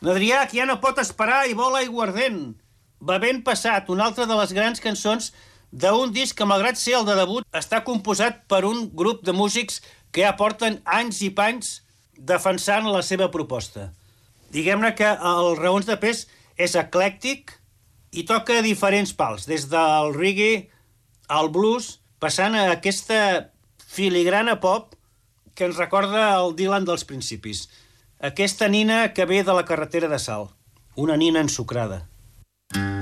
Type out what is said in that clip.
L'Adrià, que ja no pot esperar i vol aiguardent. Va ben passat, una altra de les grans cançons d'un disc que, malgrat ser el de debut, està composat per un grup de músics que ja porten anys i panys defensant la seva proposta. Diguem-ne que el Raons de Pes és eclèctic i toca diferents pals, des del reggae al blues, passant a aquesta filigrana pop que ens recorda el Dylan dels principis. Aquesta nina que ve de la carretera de Salt, una nina ensucrada.